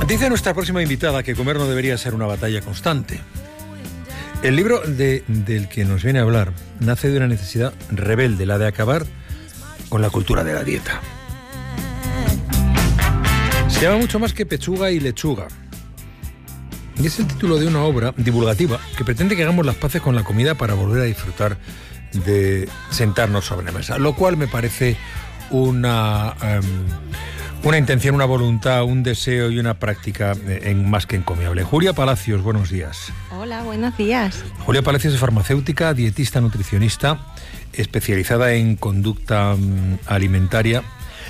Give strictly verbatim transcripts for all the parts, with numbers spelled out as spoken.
Dice nuestra próxima invitada que comer no debería ser una batalla constante. El libro de, del que nos viene a hablar nace de una necesidad rebelde, la de acabar con la cultura de la dieta. Se llama mucho más que Pechuga y Lechuga. Y es el título de una obra divulgativa que pretende que hagamos las paces con la comida para volver a disfrutar de sentarnos sobre la mesa. Lo cual me parece una, um, una intención, una voluntad, un deseo y una práctica en, más que encomiable. Julia Palacios, buenos días. Hola, buenos días. Julia Palacios es farmacéutica, dietista, nutricionista, especializada en conducta um, alimentaria.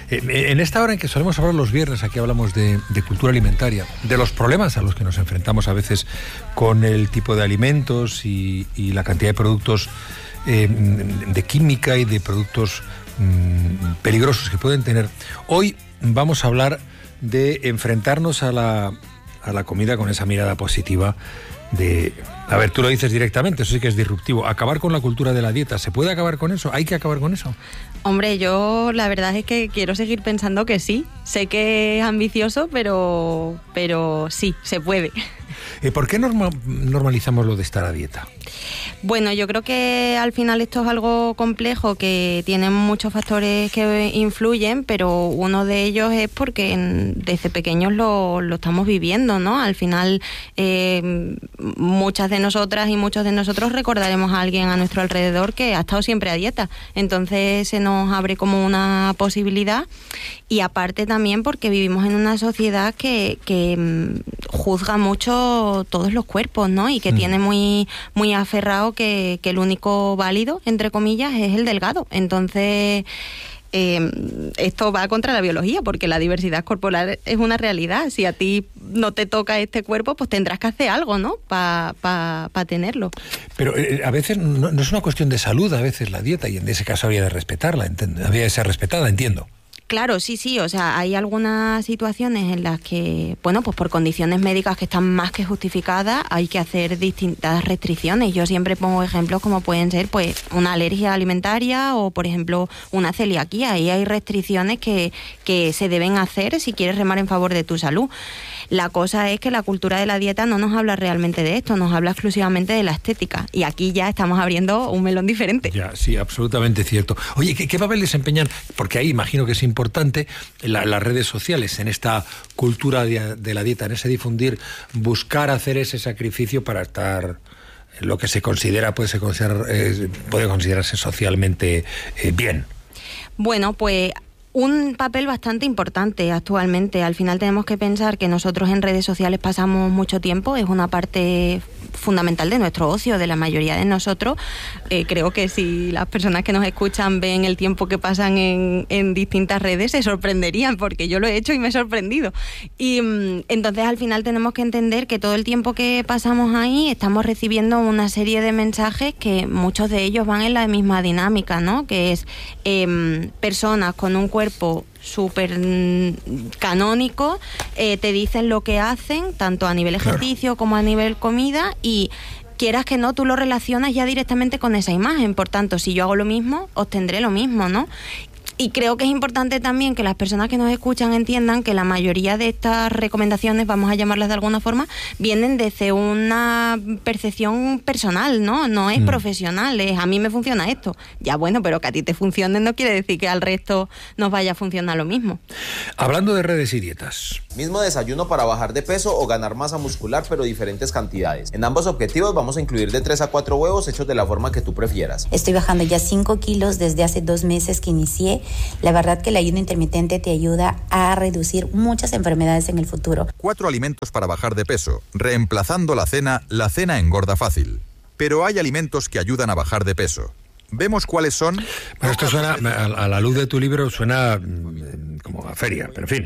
En esta hora en que solemos hablar los viernes, aquí hablamos de, de cultura alimentaria, de los problemas a los que nos enfrentamos a veces con el tipo de alimentos y, y la cantidad de productos eh, de química y de productos mmm, peligrosos que pueden tener. Hoy vamos a hablar de enfrentarnos a la, a la comida con esa mirada positiva de... A ver, tú lo dices directamente, eso sí que es disruptivo. Acabar con la cultura de la dieta. ¿Se puede acabar con eso? ¿Hay que acabar con eso? Hombre, yo la verdad es que quiero seguir pensando que sí. Sé que es ambicioso, pero, pero sí, se puede. ¿Por qué norma, normalizamos lo de estar a dieta? Bueno, yo creo que al final esto es algo complejo, que tiene muchos factores que influyen, pero uno de ellos es porque desde pequeños lo, lo estamos viviendo, ¿no? Al final, eh, muchas de nosotras y muchos de nosotros recordaremos a alguien a nuestro alrededor que ha estado siempre a dieta. Entonces se nos abre como una posibilidad, y aparte también porque vivimos en una sociedad que, que juzga mucho todos los cuerpos, ¿no? Y que mm. tiene muy, muy aferrado que, que el único válido, entre comillas, es el delgado. Entonces, eh, esto va contra la biología, porque la diversidad corporal es una realidad. Si a ti no te toca este cuerpo, pues tendrás que hacer algo, ¿no? Para pa, pa tenerlo. Pero eh, a veces no, no es una cuestión de salud, a veces la dieta, y en ese caso había de respetarla, ent- había de ser respetada, entiendo. Claro, sí, sí, o sea, hay algunas situaciones en las que, bueno, pues por condiciones médicas que están más que justificadas, hay que hacer distintas restricciones. Yo siempre pongo ejemplos como pueden ser, pues, una alergia alimentaria o, por ejemplo, una celiaquía. Ahí hay restricciones que, que se deben hacer si quieres remar en favor de tu salud. La cosa es que la cultura de la dieta no nos habla realmente de esto, nos habla exclusivamente de la estética. Y aquí ya estamos abriendo un melón diferente. Ya, sí, absolutamente cierto. Oye, ¿qué, qué papel desempeñan? Porque ahí imagino que es importante la, las redes sociales en esta cultura de, de la dieta, en ese difundir, buscar hacer ese sacrificio para estar en lo que se considera, puede, se considerar, eh, puede considerarse socialmente eh, bien. Bueno, pues... un papel bastante importante actualmente. Al final tenemos que pensar que nosotros en redes sociales pasamos mucho tiempo, es una parte fundamental de nuestro ocio, de la mayoría de nosotros. Eh, creo que si las personas que nos escuchan ven el tiempo que pasan en, en distintas redes, se sorprenderían, porque yo lo he hecho y me he sorprendido. Y mm, entonces al final tenemos que entender que todo el tiempo que pasamos ahí estamos recibiendo una serie de mensajes que muchos de ellos van en la misma dinámica, ¿no? Que es eh, personas con un cuerpo cuerpo súper canónico, eh, te dicen lo que hacen, tanto a nivel ejercicio claro. como a nivel comida, y quieras que no, tú lo relacionas ya directamente con esa imagen. Por tanto, si yo hago lo mismo, obtendré lo mismo, ¿no? Y creo que es importante también que las personas que nos escuchan entiendan que la mayoría de estas recomendaciones, vamos a llamarlas de alguna forma, vienen desde una percepción personal, ¿no? No es mm. profesional, es a mí me funciona esto. Ya bueno, pero que a ti te funcione no quiere decir que al resto nos vaya a funcionar lo mismo. Hablando de redes y dietas. Mismo desayuno para bajar de peso o ganar masa muscular, pero diferentes cantidades. En ambos objetivos vamos a incluir de tres a cuatro huevos hechos de la forma que tú prefieras. Estoy bajando ya cinco kilos desde hace dos meses que inicié. La verdad que el ayuno intermitente te ayuda a reducir muchas enfermedades en el futuro. Cuatro alimentos para bajar de peso, reemplazando la cena, la cena engorda fácil. Pero hay alimentos que ayudan a bajar de peso. ¿Vemos cuáles son? Bueno, esto suena, a la luz de tu libro, suena como a feria, pero en fin.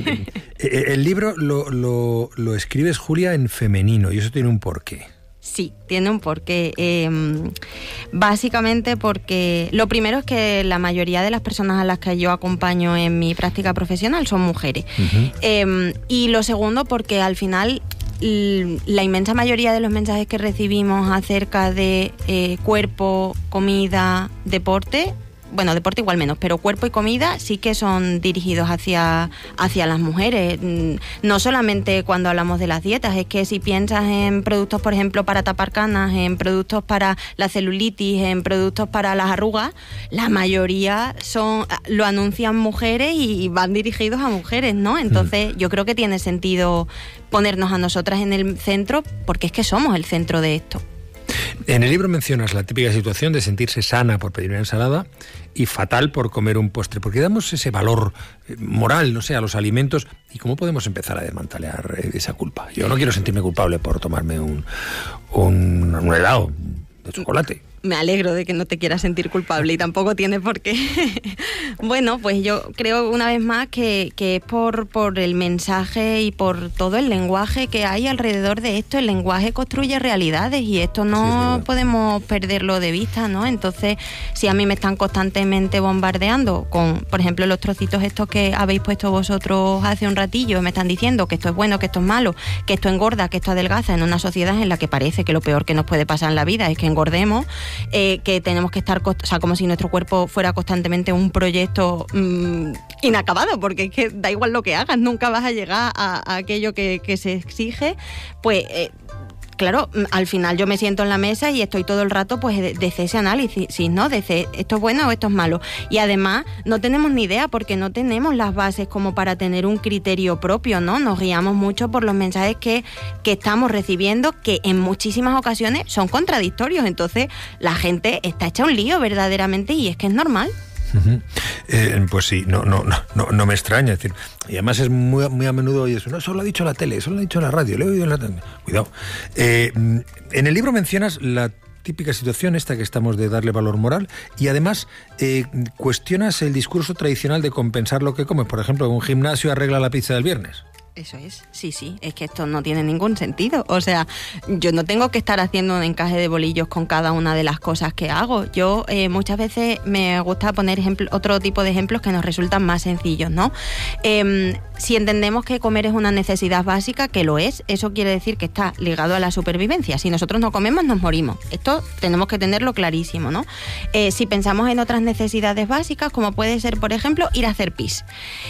El libro lo, lo, lo escribes, Julia, en femenino, y eso tiene un porqué. Sí, tiene un porqué. Eh, básicamente porque lo primero es que la mayoría de las personas a las que yo acompaño en mi práctica profesional son mujeres. Uh-huh. Eh, y lo segundo porque al final la inmensa mayoría de los mensajes que recibimos acerca de eh, cuerpo, comida, deporte, bueno, deporte igual menos, pero cuerpo y comida sí que son dirigidos hacia, hacia las mujeres. No solamente cuando hablamos de las dietas, es que si piensas en productos, por ejemplo, para tapar canas, en productos para la celulitis, en productos para las arrugas, la mayoría son lo anuncian mujeres y van dirigidos a mujeres, ¿no? Entonces, yo creo que tiene sentido ponernos a nosotras en el centro, porque es que somos el centro de esto. En el libro mencionas la típica situación de sentirse sana por pedir una ensalada y fatal por comer un postre, porque damos ese valor moral, no sé, a los alimentos. ¿Y cómo podemos empezar a desmantelar esa culpa? Yo no quiero sentirme culpable por tomarme un, un, un helado de chocolate. Me alegro de que no te quieras sentir culpable y tampoco tiene por qué. Bueno, pues yo creo una vez más que, que es por, por el mensaje y por todo el lenguaje que hay alrededor de esto. El lenguaje construye realidades y esto no sí, podemos perderlo de vista, ¿no? Entonces, si a mí me están constantemente bombardeando con, por ejemplo, los trocitos estos que habéis puesto vosotros hace un ratillo, me están diciendo que esto es bueno, que esto es malo, que esto engorda, que esto adelgaza, en una sociedad en la que parece que lo peor que nos puede pasar en la vida es que engordemos, Eh, que tenemos que estar, o sea, como si nuestro cuerpo fuera constantemente un proyecto mmm, inacabado, porque es que da igual lo que hagas, nunca vas a llegar a, a aquello que, que se exige, pues... Eh, Claro, al final yo me siento en la mesa y estoy todo el rato pues de, de ese análisis, ¿no? De ese, esto es bueno o esto es malo. Y además no tenemos ni idea porque no tenemos las bases como para tener un criterio propio, ¿no? Nos guiamos mucho por los mensajes que, que estamos recibiendo, que en muchísimas ocasiones son contradictorios. Entonces la gente está hecha un lío verdaderamente y es que es normal. Uh-huh. Eh, pues sí, no, no, no, no me extraña. Es decir, y además es muy, muy a menudo oye eso. No, eso lo ha dicho la tele, eso lo ha dicho la radio, lo he oído en la tele. Cuidado. Eh, en el libro mencionas la típica situación esta que estamos de darle valor moral y además eh, cuestionas el discurso tradicional de compensar lo que comes. Por ejemplo, un gimnasio arregla la pizza del viernes. Eso es, sí, sí, es que esto no tiene ningún sentido. O sea, yo no tengo que estar haciendo un encaje de bolillos con cada una de las cosas que hago. Yo eh, muchas veces me gusta poner ejemplo, otro tipo de ejemplos que nos resultan más sencillos, ¿no? Eh, si entendemos que comer es una necesidad básica, que lo es, eso quiere decir que está ligado a la supervivencia. Si nosotros no comemos, nos morimos. Esto tenemos que tenerlo clarísimo, ¿no? Eh, si pensamos en otras necesidades básicas, como puede ser, por ejemplo, ir a hacer pis.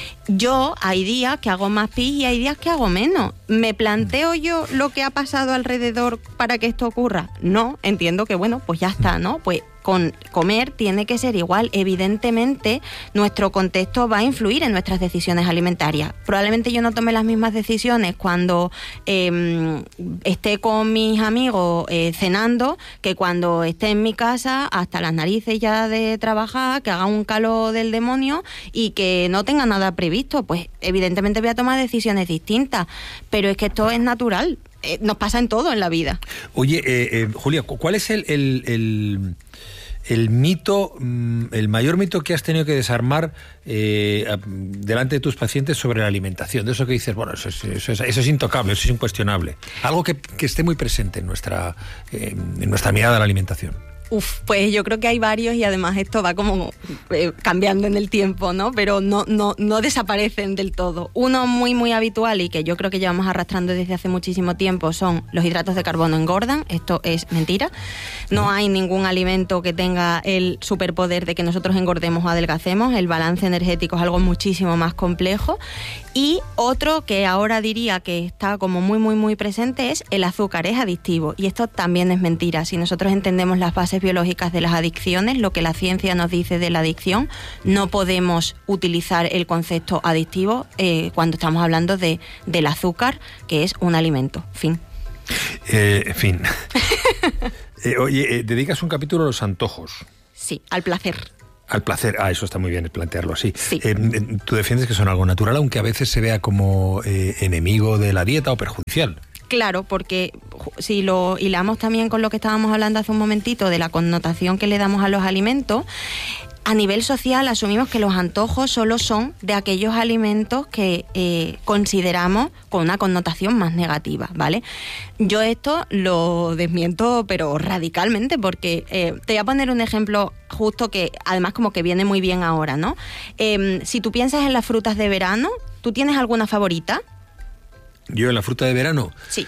Yo hay días que hago más pis y hay días que hago menos. ¿Me planteo yo lo que ha pasado alrededor para que esto ocurra? No, entiendo que bueno, pues ya está, ¿no? Pues con comer tiene que ser igual. Evidentemente, nuestro contexto va a influir en nuestras decisiones alimentarias. Probablemente yo no tome las mismas decisiones cuando eh, esté con mis amigos eh, cenando que cuando esté en mi casa hasta las narices ya de trabajar, que haga un calor del demonio y que no tenga nada previsto. Pues evidentemente voy a tomar decisiones distintas, pero es que esto es natural. Eh, nos pasa en todo en la vida. Oye, eh, eh, Julia, ¿cuál es el... el, el... el mito, el mayor mito que has tenido que desarmar eh, delante de tus pacientes sobre la alimentación? De eso que dices, bueno, eso es, eso es, eso es intocable, eso es incuestionable. Algo que, que esté muy presente en nuestra, eh, en nuestra mirada a la alimentación. Uf, pues yo creo que hay varios y además esto va como eh, cambiando en el tiempo, ¿no? Pero no, no, no desaparecen del todo. Uno muy, muy habitual y que yo creo que llevamos arrastrando desde hace muchísimo tiempo son los hidratos de carbono engordan. Esto es mentira. No hay ningún alimento que tenga el superpoder de que nosotros engordemos o adelgacemos. El balance energético es algo muchísimo más complejo. Y otro que ahora diría que está como muy, muy, muy presente es el azúcar, es adictivo. Y esto también es mentira. Si nosotros entendemos las bases biológicas de las adicciones, lo que la ciencia nos dice de la adicción, no podemos utilizar el concepto adictivo eh, cuando estamos hablando de, del azúcar, que es un alimento. Fin. Eh, en fin. eh, oye, eh, dedicas un capítulo a los antojos. Sí, al placer. Al placer, ah, eso está muy bien plantearlo así. Sí. Eh, tú defiendes que son algo natural, aunque a veces se vea como eh, enemigo de la dieta o perjudicial. Claro, porque si lo hilamos también con lo que estábamos hablando hace un momentito de la connotación que le damos a los alimentos, a nivel social asumimos que los antojos solo son de aquellos alimentos que eh, consideramos con una connotación más negativa, ¿vale? Yo esto lo desmiento, pero radicalmente, porque eh, te voy a poner un ejemplo justo que además como que viene muy bien ahora, ¿no? Eh, si tú piensas en las frutas de verano, ¿tú tienes alguna favorita? ¿Yo en la fruta de verano? Sí.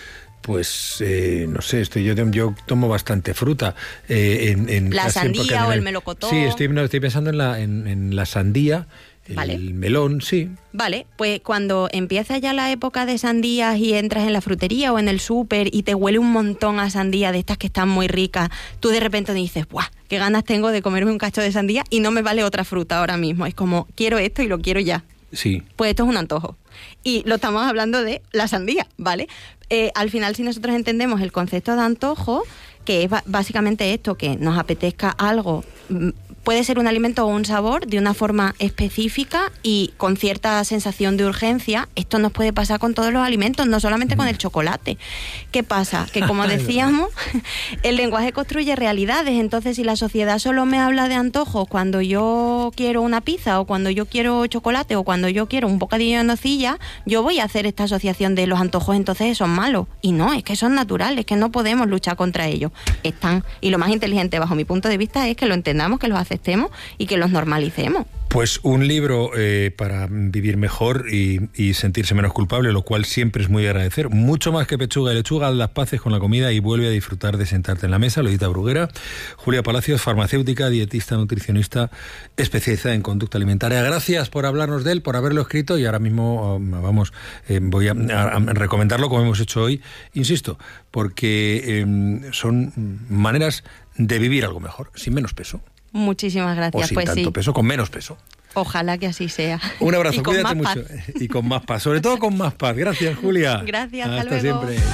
Pues eh, no sé, estoy, yo, yo tomo bastante fruta. Eh, en, en ¿La sandía o el melocotón? Sí, estoy, no, estoy pensando en la, en, en la sandía, el vale. melón, sí. Vale, pues cuando empieza ya la época de sandías y entras en la frutería o en el súper y te huele un montón a sandía de estas que están muy ricas, tú de repente dices, ¡buah! Qué ganas tengo de comerme un cacho de sandía y no me vale otra fruta ahora mismo. Es como, quiero esto y lo quiero ya. Sí. Pues esto es un antojo. Y lo estamos hablando de la sandía, ¿vale? Eh, al final, si nosotros entendemos el concepto de antojo, que es básicamente esto, que nos apetezca algo, puede ser un alimento o un sabor de una forma específica y con cierta sensación de urgencia. Esto nos puede pasar con todos los alimentos, no solamente con el chocolate. ¿Qué pasa? Que como decíamos, el lenguaje construye realidades. Entonces, si la sociedad solo me habla de antojos cuando yo quiero una pizza o cuando yo quiero chocolate o cuando yo quiero un bocadillo de nocilla, yo voy a hacer esta asociación de los antojos, entonces son malos. Y no, es que son naturales, que no podemos luchar contra ellos. Están, y lo más inteligente bajo mi punto de vista es que lo entendamos, que los aceptemos y que los normalicemos. Pues un libro eh, para vivir mejor y, y sentirse menos culpable, lo cual siempre es muy de agradecer. Mucho más que pechuga y lechuga, haz las paces con la comida y vuelve a disfrutar de sentarte en la mesa. Lo edita Bruguera. Julia Palacios, farmacéutica, dietista, nutricionista, especializada en conducta alimentaria. Gracias por hablarnos de él, por haberlo escrito y ahora mismo, vamos, eh, voy a, a, a recomendarlo como hemos hecho hoy, insisto, porque eh, son maneras de vivir algo mejor, sin menos peso. Muchísimas gracias. O sin pues tanto sí. peso, con menos peso. Ojalá que así sea. Un abrazo, y con cuídate más mucho. Paz. Y con más paz, sobre todo con más paz. Gracias, Julia. Gracias, hasta, hasta luego. siempre.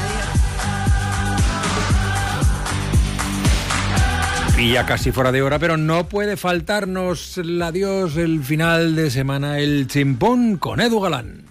Adiós. Y ya casi fuera de hora, pero no puede faltarnos el adiós, el final de semana, el chimpón con Edu Galán.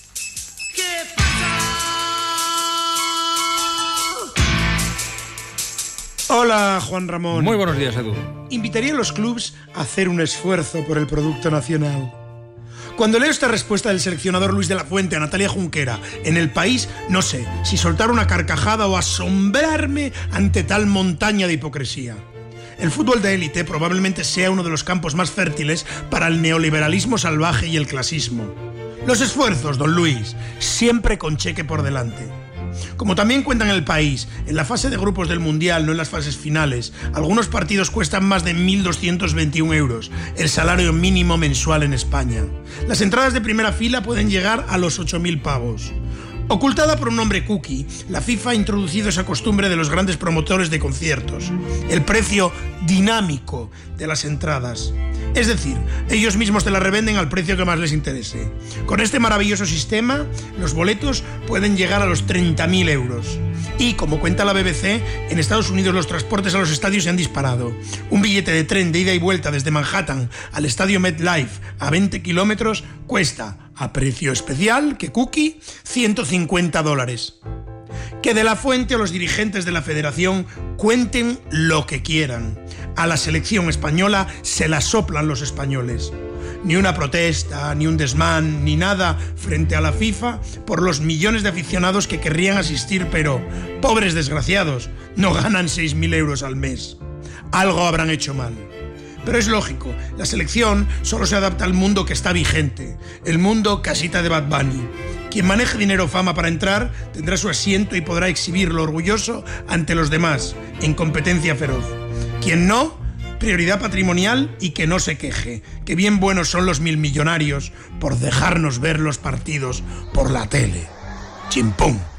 Hola, Juan Ramón. Muy buenos días, Edu. Invitaría a los clubs a hacer un esfuerzo por el producto nacional. Cuando leo esta respuesta del seleccionador Luis de la Fuente a Natalia Junquera en El País, no sé si soltar una carcajada o asombrarme ante tal montaña de hipocresía. El fútbol de élite probablemente sea uno de los campos más fértiles para el neoliberalismo salvaje y el clasismo. Los esfuerzos, don Luis, siempre con cheque por delante. Como también cuentan en El País, en la fase de grupos del Mundial, no en las fases finales, algunos partidos cuestan más de mil doscientos veintiún euros, el salario mínimo mensual en España. Las entradas de primera fila pueden llegar a los ocho mil pavos. Ocultada por un nombre cookie, la FIFA ha introducido esa costumbre de los grandes promotores de conciertos, el precio dinámico de las entradas. Es decir, ellos mismos te la revenden al precio que más les interese. Con este maravilloso sistema, los boletos pueden llegar a los treinta mil euros. Y, como cuenta la B B C, en Estados Unidos los transportes a los estadios se han disparado. Un billete de tren de ida y vuelta desde Manhattan al estadio MetLife a veinte kilómetros cuesta, a precio especial, que cookie, ciento cincuenta dólares. Que de la Fuente o los dirigentes de la federación cuenten lo que quieran. A la selección española se la soplan los españoles. Ni una protesta, ni un desmán, ni nada frente a la FIFA por los millones de aficionados que querrían asistir, pero, pobres desgraciados, no ganan seis mil euros al mes. Algo habrán hecho mal. Pero es lógico, la selección solo se adapta al mundo que está vigente, el mundo casita de Bad Bunny. Quien maneje dinero o fama para entrar tendrá su asiento y podrá exhibirlo orgulloso ante los demás, en competencia feroz. Quien no, prioridad patrimonial y que no se queje, que bien buenos son los mil millonarios por dejarnos ver los partidos por la tele. Chimpún.